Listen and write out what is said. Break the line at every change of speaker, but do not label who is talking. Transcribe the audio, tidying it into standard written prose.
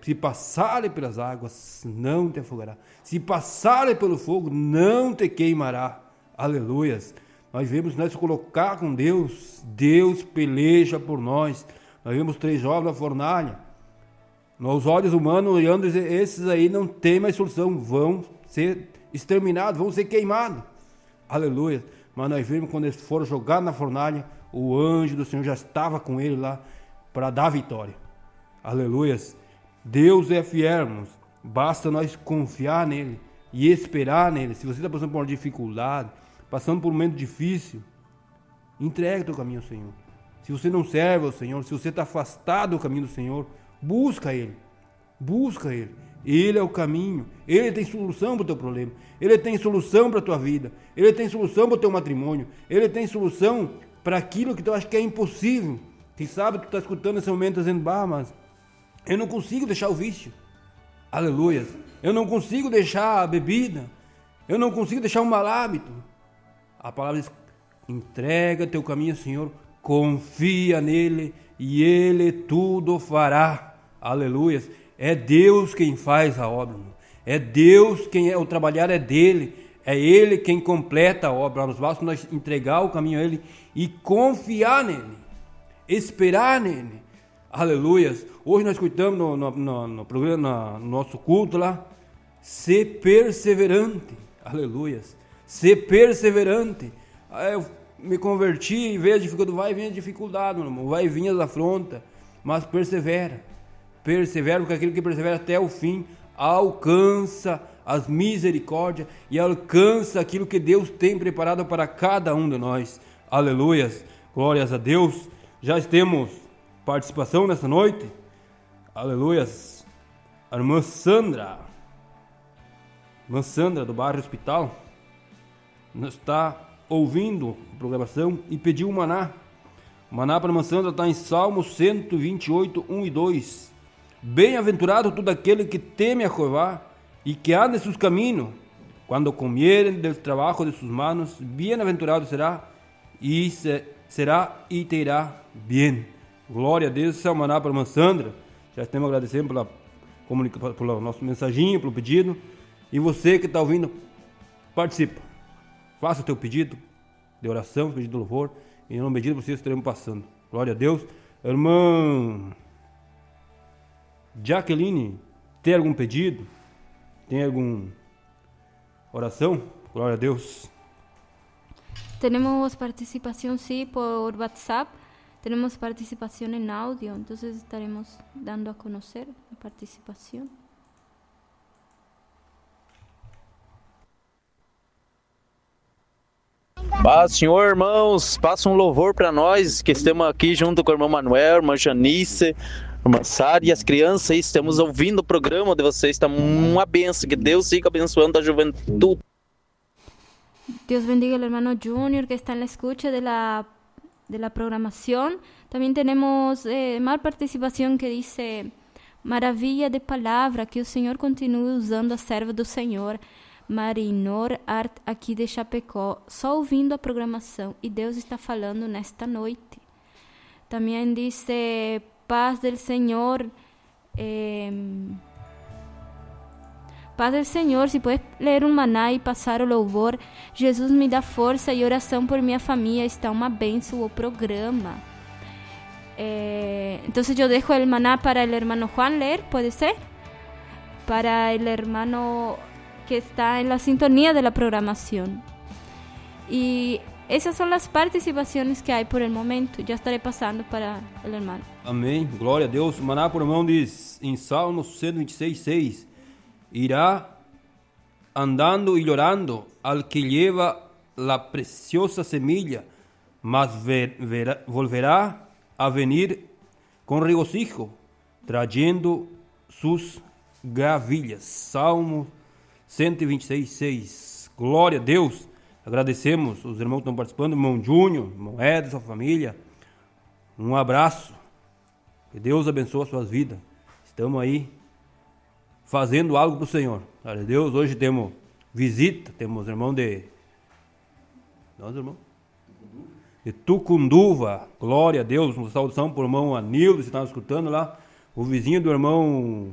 Se passares pelas águas, não te afogará. Se passares pelo fogo, não te queimará. Aleluias. Nós vemos nós colocar com Deus, Deus peleja por nós. Nós vemos 3 jovens na fornalha. Nos olhos humanos, olhando, esses aí não tem mais solução, vão ser exterminados, vão ser queimados. Aleluia. Mas nós vemos quando eles foram jogados na fornalha, o anjo do Senhor já estava com ele lá para dar vitória. Aleluia. Deus é fiel, irmãos. Basta nós confiar nele e esperar nele. Se você está passando por uma dificuldade, passando por um momento difícil, entregue o teu caminho ao Senhor. Se você não serve ao Senhor, se você está afastado do caminho do Senhor, busca Ele. Busca Ele. Ele é o caminho. Ele tem solução para o teu problema. Ele tem solução para a tua vida. Ele tem solução para o teu matrimônio. Ele tem solução para aquilo que tu acha que é impossível. Quem sabe tu está escutando nesse momento dizendo, mas eu não consigo deixar o vício. Aleluia. Eu não consigo deixar a bebida. Eu não consigo deixar um mau hábito. A palavra diz, entrega teu caminho ao Senhor, confia nele e ele tudo fará. Aleluia. É Deus quem faz a obra. É Deus quem é, o trabalhar é dele. É ele quem completa a obra. Nós basta nós entregar o caminho a ele e confiar nele. Esperar nele. Aleluia. Hoje nós escutamos no programa, no nosso culto lá, ser perseverante. Aleluia. Ser perseverante. Eu me converti e vejo a dificuldade, vai vir a dificuldade, meu irmão, vai vir as afrontas, mas persevera. Persevera, porque aquele que persevera até o fim alcança as misericórdias e alcança aquilo que Deus tem preparado para cada um de nós. Aleluias, glórias a Deus. Já temos participação nessa noite. Aleluias. A irmã Sandra do bairro Hospital, está ouvindo a programação e pediu um maná. O maná para a irmã Sandra está em Salmo 128, 1 e 2. Bem-aventurado todo aquele que teme a Jeová e que anda em seus caminhos. Quando comierem do trabalho de suas mãos, bem-aventurado será e te irá bem. Glória a Deus. Esse é o maná para a irmã Sandra. Já estamos agradecendo pelo nosso mensaginho, pelo pedido. E você que está ouvindo, participa. Faça o teu pedido de oração, pedido de louvor. E no medida vocês estaremos passando. Glória a Deus. Irmã Jaqueline, tem algum pedido? Tem alguma oração? Glória a Deus.
Tenemos participación, sí, por WhatsApp. Tenemos participación en audio. Entonces estaremos dando a conocer la participación.
Senhor, irmãos, passa louvor para nós que estamos aqui junto com o irmão Manuel, irmã Janice, irmã Sara e as crianças aí, estamos ouvindo o programa de vocês, está uma benção, que Deus siga abençoando a juventude.
Dios bendiga al hermano Junior que está en la escucha de la programación. También tenemos más participación que dice, maravilla de palavra, que o Senhor continue usando a serva do Senhor, Marinor Art, aqui de Chapecó, só ouvindo a programação, e Deus está falando nesta noite. Também dice, paz del Senhor, paz del Senhor, se puedes ler um maná e passar o louvor, Jesus me dá força e oração por minha família, está uma benção o programa. Entonces yo dejo el maná para el hermano Juan leer, ¿puede ser? Para el hermano que está en la sintonía de la programación. Y esas son las participaciones que hay por el momento. Ya estaré pasando para el hermano.
Amém. Glória a Deus. O maná por irmão diz em Salmos 126:6: irá andando y llorando al que lleva la preciosa semilla, mas volverá a venir con regocijo, trayendo sus gavilhas. Salmo 126:6. Glória a Deus. Agradecemos os irmãos que estão participando, irmão Júnior, irmão Edson, sua família. Um abraço. Que Deus abençoe as suas vidas. Estamos aí fazendo algo para o Senhor. Glória a Deus. Hoje temos visita, temos irmão de... Nós, irmão? De Tucunduva. Glória a Deus. Uma saudação para o irmão Anildo, que estava escutando lá. O vizinho do irmão